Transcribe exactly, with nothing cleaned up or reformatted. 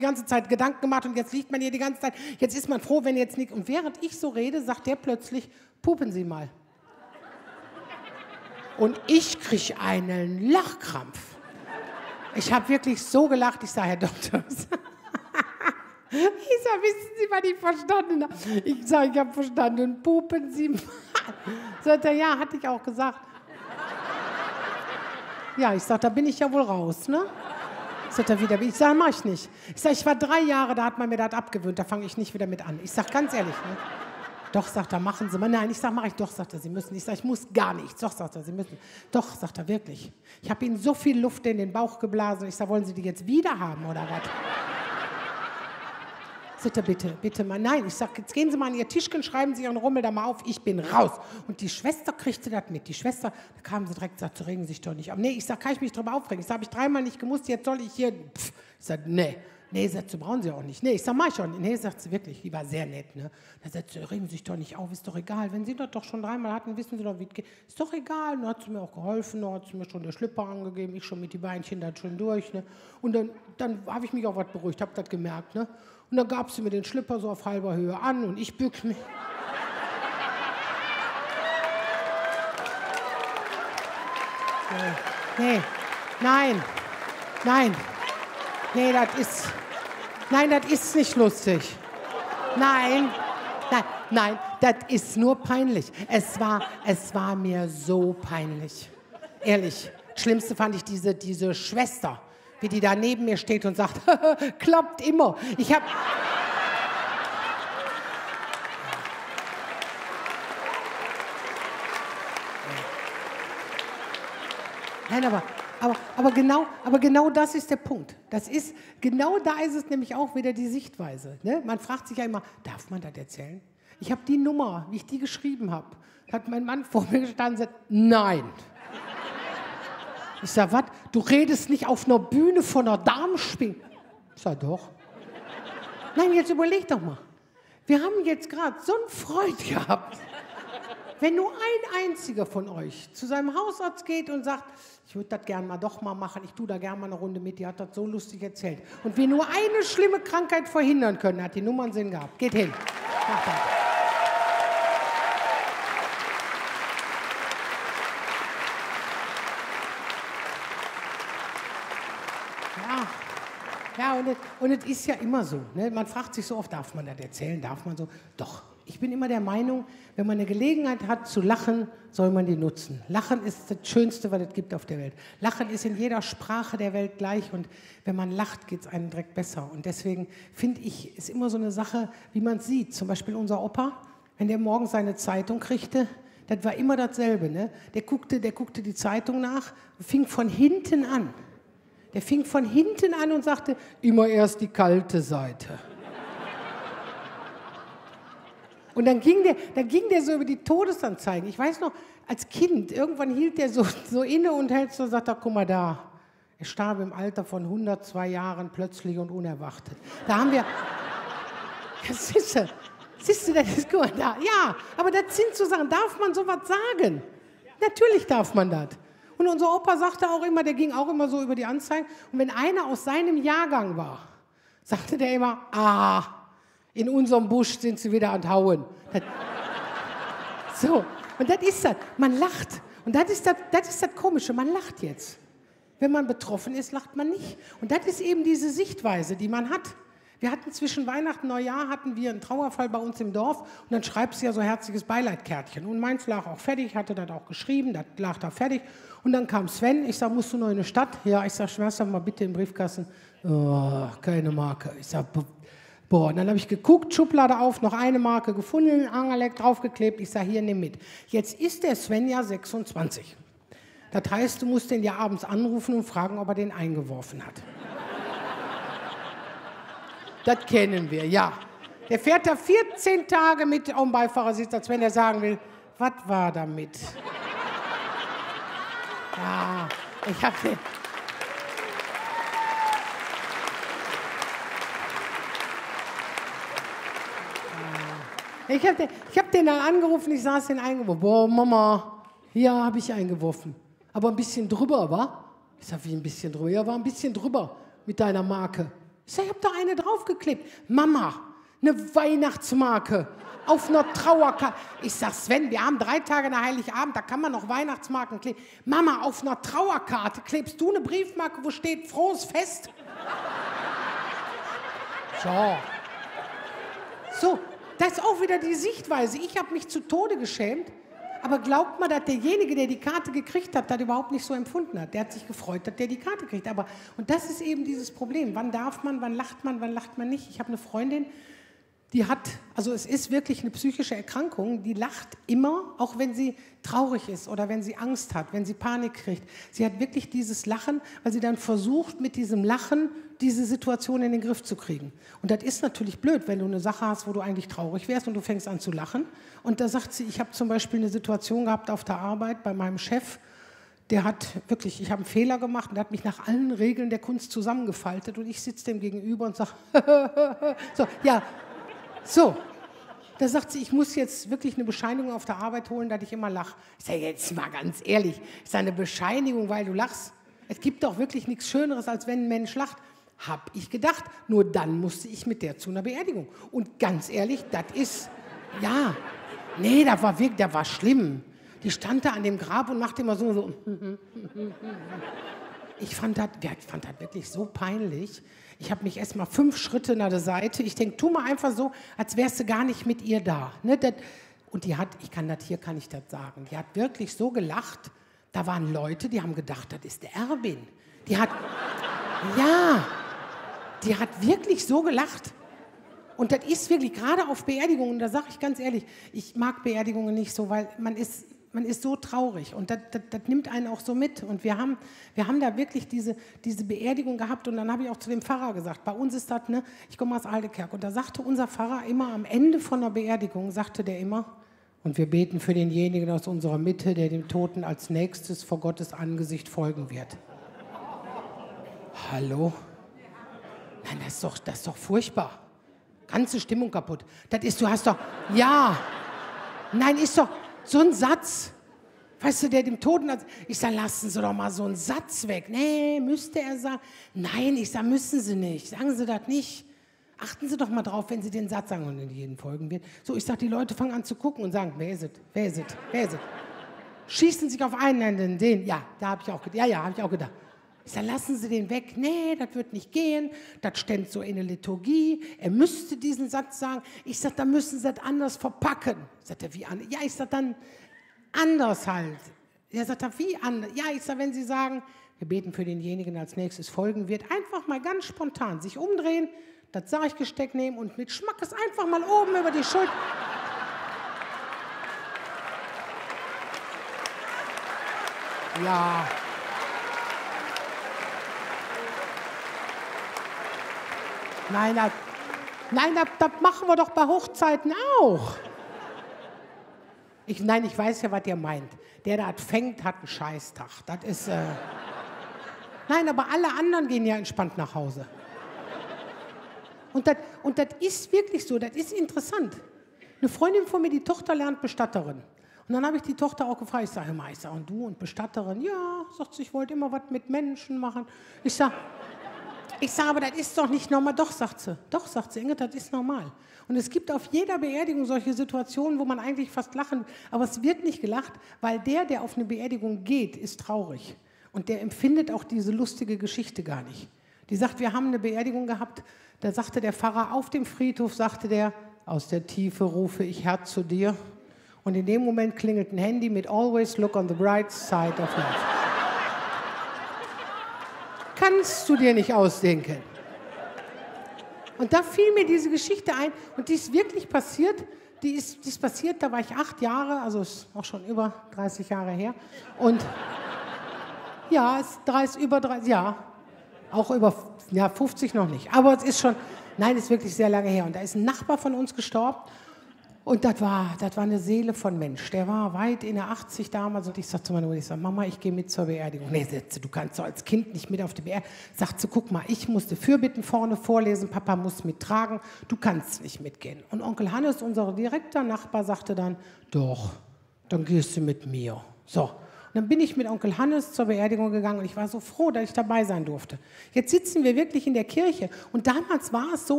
die ganze Zeit Gedanken gemacht und jetzt liegt man hier die ganze Zeit, jetzt ist man froh, wenn jetzt nichts. Und während ich so rede, sagt der plötzlich, pupen Sie mal. Und ich kriege einen Lachkrampf. Ich habe wirklich so gelacht, ich sage, Herr Doktor, ich sage, wissen Sie, was ich verstanden habe? Ich sage, ich habe verstanden, pupen Sie mal. Sagt er, ja, hatte ich auch gesagt. Ja, ich sage, da bin ich ja wohl raus, ne? Sagt er wieder, ich sage, mach ich nicht. Ich sage, ich war drei Jahre, da hat man mir das abgewöhnt, da fange ich nicht wieder mit an. Ich sage, ganz ehrlich, ne? Doch, sagt er, machen Sie mal. Nein, ich sage, mach ich. Doch, sagt er, Sie müssen. Ich sage, ich muss gar nichts. Doch, sagt er, Sie müssen. Doch, sagt er, wirklich. Ich habe Ihnen so viel Luft in den Bauch geblasen. Ich sage, wollen Sie die jetzt wieder haben oder was? Sagt er, bitte, bitte mal. Nein, ich sage, jetzt gehen Sie mal an Ihr Tischchen, schreiben Sie Ihren Rummel da mal auf, ich bin raus. Und die Schwester kriegte das mit. Die Schwester, da kam sie direkt, sagt, regen Sie sich doch nicht auf. Nee, ich sage, kann ich mich drüber aufregen? Ich sage, habe ich dreimal nicht gemusst, jetzt soll ich hier. Pff. Ich sage, nee. Nee, sagt sie, brauchen Sie auch nicht. Nee, ich sag, mach ich auch nicht. Nee, sagt sie wirklich, die war sehr nett. Ne? Da sagt sie, regen Sie sich doch nicht auf, ist doch egal. Wenn Sie das doch schon dreimal hatten, wissen Sie doch, wie es geht. Ist doch egal. Dann hat sie mir auch geholfen, dann hat sie mir schon den Schlipper angegeben, ich schon mit die Beinchen da schon durch. Ne? Und dann, dann habe ich mich auch was beruhigt, habe das gemerkt. Ne? Und dann gab sie mir den Schlipper so auf halber Höhe an und ich bück mich. Nee, nee, nein, nein. Nee, das ist, nein, das ist nicht lustig. Nein, nein, nein, das ist nur peinlich. Es war, es war mir so peinlich. Ehrlich, das Schlimmste fand ich diese, diese Schwester, wie die da neben mir steht und sagt, klappt immer. Ich hab... Nein, aber... Aber, aber, genau, aber genau das ist der Punkt. Das ist, genau da ist es nämlich auch wieder die Sichtweise. Ne? Man fragt sich ja immer, darf man das erzählen? Ich habe die Nummer, wie ich die geschrieben habe, hat mein Mann vor mir gestanden und gesagt, nein. Ich sage, was? Du redest nicht auf einer Bühne von einer Darmspiegelung? Ich sage, doch. Nein, jetzt überleg doch mal. Wir haben jetzt gerade so einen Freund gehabt. Wenn nur ein einziger von euch zu seinem Hausarzt geht und sagt, ich würde das gerne mal doch mal machen, ich tue da gerne mal eine Runde mit, die hat das so lustig erzählt. Und wir nur eine schlimme Krankheit verhindern können, hat die Nummer einen Sinn gehabt. Geht hin. Macht das. Ja, ja und, es, und es ist ja immer so. Ne? Man fragt sich so oft, darf man das erzählen, darf man so? Doch. Ich bin immer der Meinung, wenn man eine Gelegenheit hat zu lachen, soll man die nutzen. Lachen ist das Schönste, was es gibt auf der Welt. Lachen ist in jeder Sprache der Welt gleich und wenn man lacht, geht es einem direkt besser. Und deswegen finde ich, ist immer so eine Sache, wie man es sieht. Zum Beispiel unser Opa, wenn der morgens seine Zeitung kriegte, das war immer dasselbe. Ne? Der guckte, der guckte die Zeitung nach und fing von hinten an. Der fing von hinten an und sagte, immer erst die kalte Seite. Und dann ging, der, dann ging der so über die Todesanzeigen. Ich weiß noch, als Kind, irgendwann hielt der so, so inne und hält so und sagt, guck mal da, er starb im Alter von hundertzwei Jahren plötzlich und unerwartet. Da haben wir, siehst du, siehst du, das ist, guck mal da, ja, aber das sind so Sachen, darf man sowas sagen? Natürlich darf man das. Und unser Opa sagte auch immer, der ging auch immer so über die Anzeigen. Und wenn einer aus seinem Jahrgang war, sagte der immer, ah, in unserem Busch sind sie wieder an Hauen. Das, so, und das ist das. Man lacht. Und das ist das, das ist das Komische, man lacht jetzt. Wenn man betroffen ist, lacht man nicht. Und das ist eben diese Sichtweise, die man hat. Wir hatten zwischen Weihnachten und Neujahr hatten wir einen Trauerfall bei uns im Dorf. Und dann schreibst du ja so herzliches Beileidkärtchen. Und meins lag auch fertig, hatte das auch geschrieben, das lag da fertig. Und dann kam Sven, ich sag, musst du noch in eine Stadt? Ja, ich sag, schmeiß doch mal bitte in den Briefkasten. Oh, keine Marke. Ich sag, boah, und dann habe ich geguckt, Schublade auf, noch eine Marke gefunden, Angerleck draufgeklebt. Ich sage, hier, nimm mit. Jetzt ist der Sven ja sechsundzwanzig. Das heißt, du musst den ja abends anrufen und fragen, ob er den eingeworfen hat. Das kennen wir, ja. Der fährt da vierzehn Tage mit auf dem Beifahrersitz, als wenn er sagen will, was war damit? Ja, ich habe den... Ich habe den, hab den dann angerufen, ich saß den eingeworfen. Boah, Mama, hier habe ich eingeworfen. Aber ein bisschen drüber, wa? Ich sag, wie ein bisschen drüber? Ja, war ein bisschen drüber mit deiner Marke. Ich Ich sage, ich habe da eine draufgeklebt. Mama, eine Weihnachtsmarke auf einer Trauerkarte. Ich sage, Sven, wir haben drei Tage nach Heiligabend, da kann man noch Weihnachtsmarken kleben. Mama, auf einer Trauerkarte klebst du eine Briefmarke, wo steht frohes Fest? So. So, das ist auch wieder die Sichtweise. Ich habe mich zu Tode geschämt. Aber glaubt mal, dass derjenige, der die Karte gekriegt hat, das überhaupt nicht so empfunden hat. Der hat sich gefreut, dass der die Karte kriegt. Aber, und das ist eben dieses Problem. Wann darf man, wann lacht man, wann lacht man nicht? Ich habe eine Freundin, die hat, also es ist wirklich eine psychische Erkrankung, die lacht immer, auch wenn sie traurig ist oder wenn sie Angst hat, wenn sie Panik kriegt. Sie hat wirklich dieses Lachen, weil sie dann versucht, mit diesem Lachen diese Situation in den Griff zu kriegen. Und das ist natürlich blöd, wenn du eine Sache hast, wo du eigentlich traurig wärst und du fängst an zu lachen. Und da sagt sie, ich habe zum Beispiel eine Situation gehabt auf der Arbeit bei meinem Chef, der hat wirklich, ich habe einen Fehler gemacht und der hat mich nach allen Regeln der Kunst zusammengefaltet und ich sitze dem gegenüber und sage, so, ja, so. Da sagt sie, ich muss jetzt wirklich eine Bescheinigung auf der Arbeit holen, dass ich immer lache. Ich sage, jetzt mal ganz ehrlich, ist eine Bescheinigung, weil du lachst? Es gibt doch wirklich nichts Schöneres, als wenn ein Mensch lacht. Hab ich gedacht. Nur dann musste ich mit der zu einer Beerdigung. Und ganz ehrlich, das ist, ja, nee, das war wirklich, das war schlimm. Die stand da an dem Grab und machte immer so, so. Ich fand das, ich fand das wirklich so peinlich. Ich habe mich erst mal fünf Schritte nach der Seite. Ich denke, tu mal einfach so, als wärst du gar nicht mit ihr da. Ne, das, und die hat, ich kann das hier, kann ich das sagen, die hat wirklich so gelacht. Da waren Leute, die haben gedacht, das ist der Erwin. Die hat, ja, die hat wirklich so gelacht. Und das ist wirklich, gerade auf Beerdigungen, da sage ich ganz ehrlich, ich mag Beerdigungen nicht so, weil man ist, man ist so traurig und das, das, das nimmt einen auch so mit. Und wir haben, wir haben da wirklich diese, diese Beerdigung gehabt und dann habe ich auch zu dem Pfarrer gesagt, bei uns ist das, ne, ich komme aus Aldekerk und da sagte unser Pfarrer immer am Ende von der Beerdigung, sagte der immer, und wir beten für denjenigen aus unserer Mitte, der dem Toten als nächstes vor Gottes Angesicht folgen wird. Hallo? Nein, das ist doch, das ist doch furchtbar. Ganze Stimmung kaputt. Das ist, du hast doch, ja, nein, ist doch so ein Satz. Weißt du, der dem Toten, ich sage, lassen Sie doch mal so einen Satz weg. Nee, müsste er sagen. Nein, ich sage, müssen Sie nicht. Sagen Sie das nicht. Achten Sie doch mal drauf, wenn Sie den Satz sagen und in jedem folgen wird. So, ich sage, die Leute fangen an zu gucken und sagen, wer ist es, wer ist es, wer ist es. Schießen sich auf einen, den, ja, da habe ich auch gedacht, ja, ja, habe ich auch gedacht. Ich sage, lassen Sie den weg. Nee, das wird nicht gehen. Das steht so in der Liturgie. Er müsste diesen Satz sagen. Ich sage, da müssen Sie das anders verpacken. Sagt er, wie anders? Ja, ich sage, dann anders halt. Er sagt, wie anders? Ja, ich sage, wenn Sie sagen, wir beten für denjenigen, der als nächstes folgen wird, einfach mal ganz spontan sich umdrehen, das Sarggesteck nehmen und mit Schmackes einfach mal oben über die Schulter. Ja. Nein, das, nein, das, das machen wir doch bei Hochzeiten auch. Ich, nein, ich weiß ja, was ihr meint. Der, der das fängt, hat einen Scheißtag. Das ist, äh nein, aber alle anderen gehen ja entspannt nach Hause. Und das, und das ist wirklich so, das ist interessant. Eine Freundin von mir, die Tochter lernt Bestatterin. Und dann habe ich die Tochter auch gefragt, ich sage, Meister, und du und Bestatterin? Ja, sagt sie, ich wollte immer was mit Menschen machen. Ich sage, Ich sage, aber das ist doch nicht normal. Doch, sagt sie. Doch, sagt sie, Inge, das ist normal. Und es gibt auf jeder Beerdigung solche Situationen, wo man eigentlich fast lachen, aber es wird nicht gelacht, weil der, der auf eine Beerdigung geht, ist traurig. Und der empfindet auch diese lustige Geschichte gar nicht. Die sagt, wir haben eine Beerdigung gehabt, da sagte der Pfarrer auf dem Friedhof, sagte der, aus der Tiefe rufe ich Herr zu dir. Und in dem Moment klingelt ein Handy mit Always look on the bright side of life. Kannst du dir nicht ausdenken. Und da fiel mir diese Geschichte ein und die ist wirklich passiert. Die ist, die ist passiert, da war ich acht Jahre, also ist auch schon über dreißig Jahre her. Und ja, ist dreißig, über dreißig, ja, auch über ja, fünfzig noch nicht. Aber es ist schon, nein, ist wirklich sehr lange her. Und da ist ein Nachbar von uns gestorben. Und das war, das war eine Seele von Mensch. Der war weit in der achtzig damals und ich sagte zu meiner Mutter, ich sag, Mama, ich gehe mit zur Beerdigung. Nee, sagte, du kannst doch als Kind nicht mit auf die Beerdigung. Sagt sie, guck mal, ich musste Fürbitten vorne vorlesen, Papa muss mittragen, du kannst nicht mitgehen. Und Onkel Hannes, unser direkter Nachbar, sagte dann, doch, dann gehst du mit mir. So, dann bin ich mit Onkel Hannes zur Beerdigung gegangen und ich war so froh, dass ich dabei sein durfte. Jetzt sitzen wir wirklich in der Kirche und damals war es so,